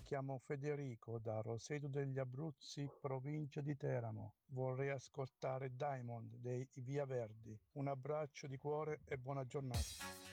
chiamo Federico da Roseto degli Abruzzi, provincia di Teramo. Vorrei ascoltare Diamond dei Via Verdi. Un abbraccio di cuore e buona giornata.